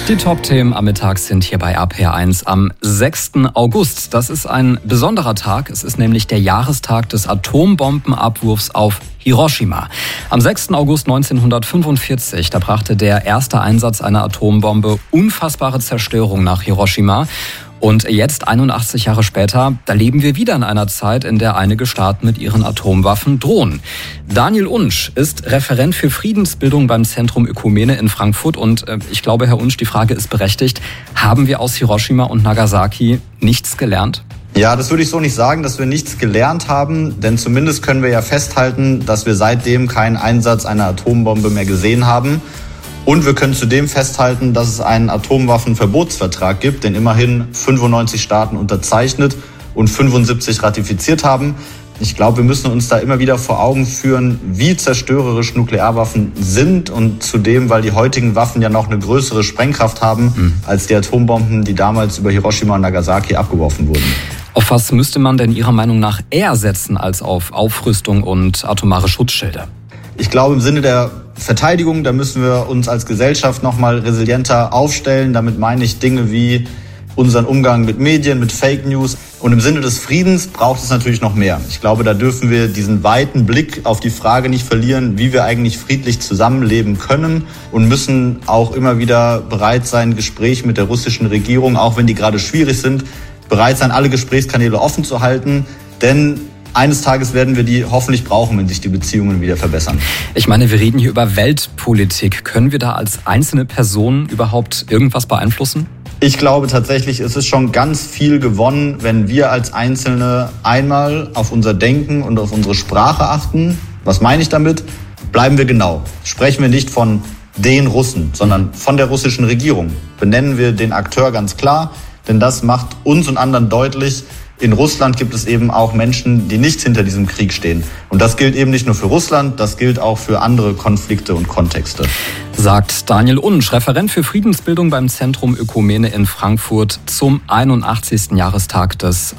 Die Top-Themen am Mittag sind hier bei RPR1 am 6. August. Das ist ein besonderer Tag. Es ist nämlich der Jahrestag des Atombombenabwurfs auf Hiroshima. Am 6. August 1945, da brachte der erste Einsatz einer Atombombe unfassbare Zerstörung nach Hiroshima. Und jetzt, 81 Jahre später, da leben wir wieder in einer Zeit, in der einige Staaten mit ihren Atomwaffen drohen. Daniel Unsch ist Referent für Friedensbildung beim Zentrum Ökumene in Frankfurt. Und ich glaube, Herr Unsch, die Frage ist berechtigt. Haben wir aus Hiroshima und Nagasaki nichts gelernt? Ja, das würde ich so nicht sagen, dass wir nichts gelernt haben. Denn zumindest können wir ja festhalten, dass wir seitdem keinen Einsatz einer Atombombe mehr gesehen haben. Und wir können zudem festhalten, dass es einen Atomwaffenverbotsvertrag gibt, den immerhin 95 Staaten unterzeichnet und 75 ratifiziert haben. Ich glaube, wir müssen uns da immer wieder vor Augen führen, wie zerstörerisch Nuklearwaffen sind und zudem, weil die heutigen Waffen ja noch eine größere Sprengkraft haben als die Atombomben, die damals über Hiroshima und Nagasaki abgeworfen wurden. Auf was müsste man denn Ihrer Meinung nach eher setzen als auf Aufrüstung und atomare Schutzschilde? Ich glaube, im Sinne der Verteidigung, da müssen wir uns als Gesellschaft noch mal resilienter aufstellen. Damit meine ich Dinge wie unseren Umgang mit Medien, mit Fake News. Und im Sinne des Friedens braucht es natürlich noch mehr. Ich glaube, da dürfen wir diesen weiten Blick auf die Frage nicht verlieren, wie wir eigentlich friedlich zusammenleben können und müssen auch immer wieder bereit sein, Gespräche mit der russischen Regierung, auch wenn die gerade schwierig sind, bereit sein, alle Gesprächskanäle offen zu halten. Denn eines Tages werden wir die hoffentlich brauchen, wenn sich die Beziehungen wieder verbessern. Ich meine, wir reden hier über Weltpolitik. Können wir da als einzelne Person überhaupt irgendwas beeinflussen? Ich glaube tatsächlich, es ist schon ganz viel gewonnen, wenn wir als Einzelne einmal auf unser Denken und auf unsere Sprache achten. Was meine ich damit? Bleiben wir genau. Sprechen wir nicht von den Russen, sondern von der russischen Regierung. Benennen wir den Akteur ganz klar, denn das macht uns und anderen deutlich, in Russland gibt es eben auch Menschen, die nicht hinter diesem Krieg stehen. Und das gilt eben nicht nur für Russland, das gilt auch für andere Konflikte und Kontexte. Sagt Daniel Unsch, Referent für Friedensbildung beim Zentrum Ökumene in Frankfurt zum 81. Jahrestag des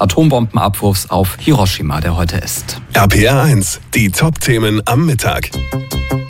Atombombenabwurfs auf Hiroshima, der heute ist. RPR1, die Top-Themen am Mittag.